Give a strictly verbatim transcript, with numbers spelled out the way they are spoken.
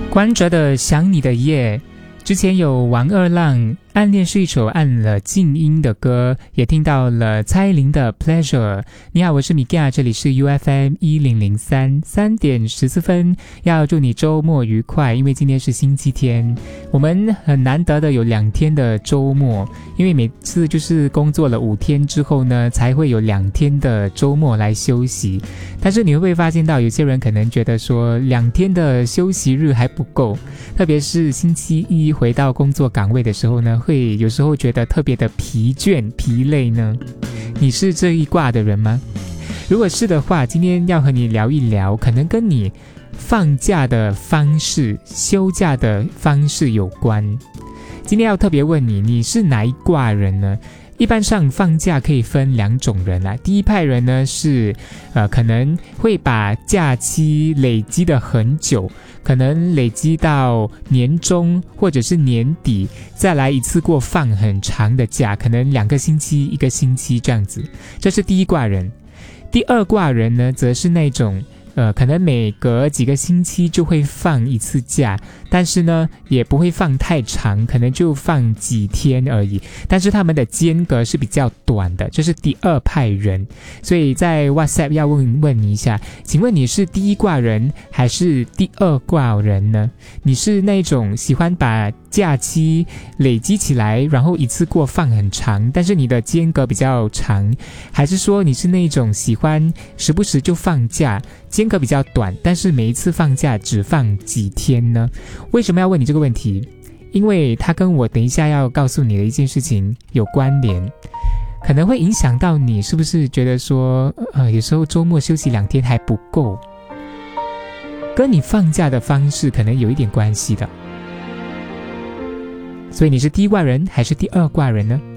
关喆的想你的夜，之前有王二浪暗恋是一首按了静音的歌，也听到了蔡依林的 Pleasure。 你好，我是米迦，这里是 U F M 一零零三，三点十四分，要祝你周末愉快，因为今天是星期天，我们很难得的有两天的周末，因为每次就是工作了五天之后呢，才会有两天的周末来休息。但是你会不会发现到有些人可能觉得说两天的休息日还不够，特别是星期一回到工作岗位的时候呢，会有时候觉得特别的疲倦疲累呢？你是这一挂的人吗？如果是的话，今天要和你聊一聊可能跟你放假的方式休假的方式有关。今天要特别问你，你是哪一挂人呢？一般上放假可以分两种人啦，第一派人呢是呃可能会把假期累积的很久，可能累积到年中或者是年底，再来一次过放很长的假，可能两个星期一个星期这样子，这是第一挂人。第二挂人呢则是那种呃，可能每隔几个星期就会放一次假，但是呢也不会放太长，可能就放几天而已，但是他们的间隔是比较短的，这是第二派人。所以在 WhatsApp 要问问你一下，请问你是第一挂人还是第二挂人呢？你是那种喜欢把假期累积起来然后一次过放很长，但是你的间隔比较长，还是说你是那种喜欢时不时就放假，间隔比较短，但是每一次放假只放几天呢？为什么要问你这个问题？因为它跟我等一下要告诉你的一件事情有关联，可能会影响到你是不是觉得说呃，有时候周末休息两天还不够，跟你放假的方式可能有一点关系的。所以你是第一挂人还是第二挂人呢？